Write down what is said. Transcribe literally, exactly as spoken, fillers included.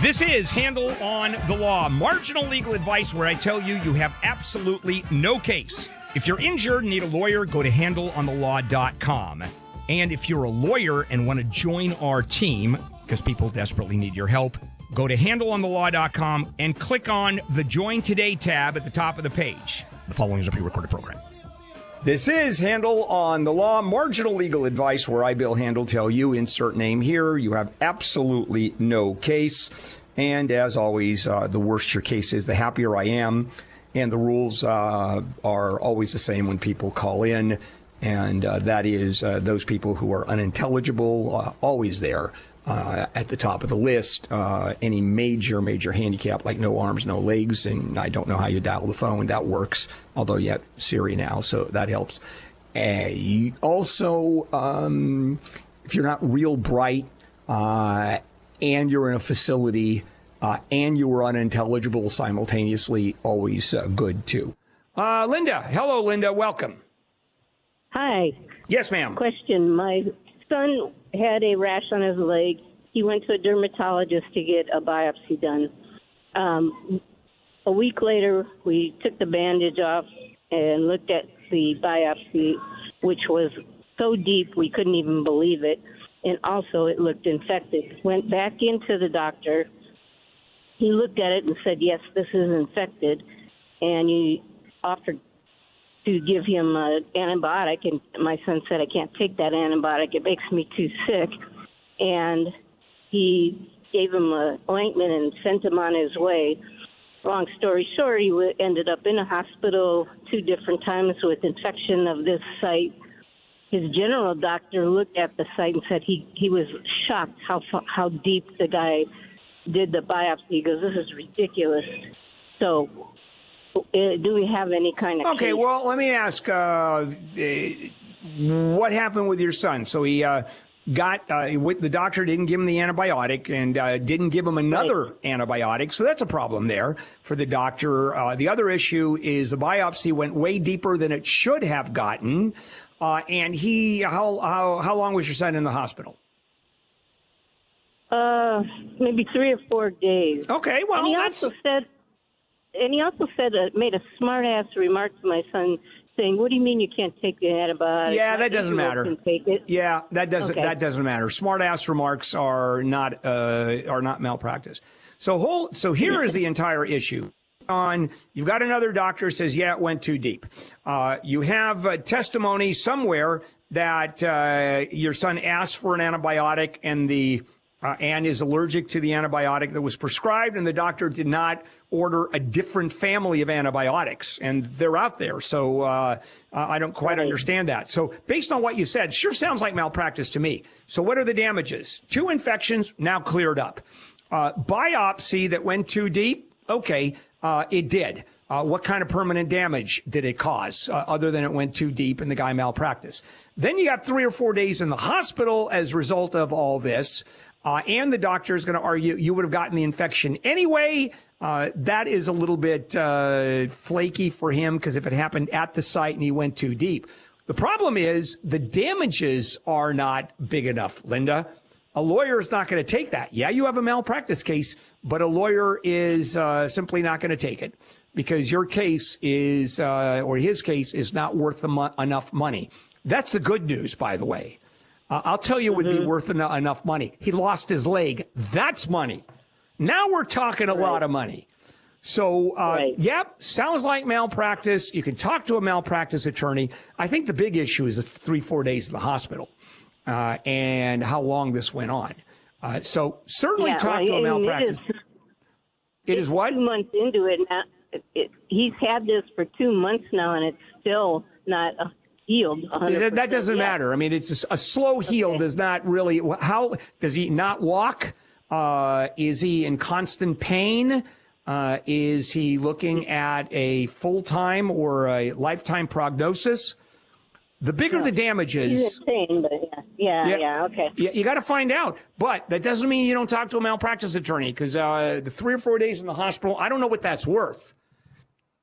This is Handle on the Law, marginal legal advice where I tell you you have absolutely no case. If you're injured and need a lawyer, go to handle on the law dot com. And if you're a lawyer and want to join our team, because people desperately need your help, go to handle on the law dot com and click on the Join Today tab at the top of the page. The following is a pre-recorded program. This is Handle on the Law, marginal legal advice where I, Bill Handel, tell you, insert name here, you have absolutely no case. And as always, uh, the worse your case is, the happier I am. And the rules uh, are always the same when people call in. And uh, that is uh, those people who are unintelligible, uh, always there. Uh, at the top of the list, uh, any major, major handicap like no arms, no legs, and I don't know how you dial the phone. That works, although you have Siri now, so that helps. Uh, you also, um, if you're not real bright uh, and you're in a facility uh, and you are unintelligible simultaneously, always uh, good too. Uh, Linda, hello, Linda, welcome. Hi. Yes, ma'am. Question. My son had a rash on his leg. He went to a dermatologist to get a biopsy done. Um, a week later, we took the bandage off and looked at the biopsy, which was so deep we couldn't even believe it. And also it looked infected. Went back into the doctor. He looked at it and said, yes, this is infected. And he offered to give him an antibiotic, and my son said, I can't take that antibiotic. It makes me too sick. And he gave him an ointment and sent him on his way. Long story short, he w- ended up in a hospital two different times with infection of this site. His general doctor looked at the site and said he, he was shocked how how deep the guy did the biopsy. He goes, this is ridiculous. So do we have any kind of Okay, case? well, let me ask, uh, what happened with your son? So he uh, got, uh, the doctor didn't give him the antibiotic and uh, didn't give him another right. antibiotic, so that's a problem there for the doctor. Uh, the other issue is the biopsy went way deeper than it should have gotten, uh, and he, how, how, how long was your son in the hospital? Uh, maybe three or four days. Okay, well, and he that's... also said... And he also said, uh, made a smart-ass remark to my son, saying, "What do you mean you can't take the antibiotic?" Yeah, that doesn't matter. Can take it. Yeah, that doesn't okay. that doesn't matter. Smart-ass remarks are not uh, are not malpractice. So whole so here is the entire issue. On you've got another doctor says, yeah, it went too deep. Uh, you have uh, testimony somewhere that uh, your son asked for an antibiotic and the Uh, and is allergic to the antibiotic that was prescribed, and the doctor did not order a different family of antibiotics, and they're out there. So uh, I don't quite right. understand that. So based on what you said, sure sounds like malpractice to me. So what are the damages? Two infections now cleared up. Uh, biopsy that went too deep. OK, uh, it did. Uh, what kind of permanent damage did it cause uh, other than it went too deep and the guy malpracticed? Then you got three or four days in the hospital as a result of all this. Uh, and the doctor is going to argue you would have gotten the infection anyway. Uh, that is a little bit uh, flaky for him because if it happened at the site and he went too deep. The problem is the damages are not big enough, Linda. A lawyer is not going to take that. Yeah, you have a malpractice case, but a lawyer is uh, simply not going to take it because your case is, uh, or his case is not worth the mo- enough money. That's the good news, by the way. Uh, I'll tell you it would mm-hmm. be worth en- enough money. He lost his leg. That's money. Now we're talking a right. lot of money. So, uh, right. yep, sounds like malpractice. You can talk to a malpractice attorney. I think the big issue is the three, four days in the hospital uh, and how long this went on. Uh, so certainly yeah, talk well, to a malpractice. It is, it is what? Two months into it now. It, it, he's had this for two months now, and it's still not a healed. That, that doesn't yet. matter. I mean, it's a, a slow heal okay. does not really. How does he not walk? Uh, is he in constant pain? Uh, is he looking at a full time or a lifetime prognosis? The bigger yeah. the damages. He's in pain, but yeah, yeah, yeah, yeah okay. You, you got to find out. But that doesn't mean you don't talk to a malpractice attorney because uh, the three or four days in the hospital, I don't know what that's worth.